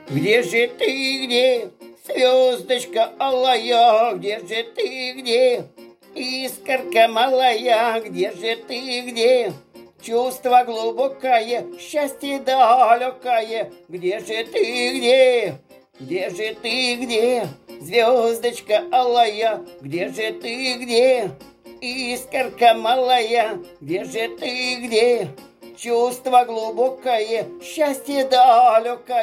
Где же ты, где, звездочка алая, где же ты, где, искорка малая, где же ты, где, чувство глубокое, счастье далекое, где же ты, где же ты, где, звездочка алая, где же ты, где, искорка малая, где же ты, где, чувство глубокое, счастье далекое.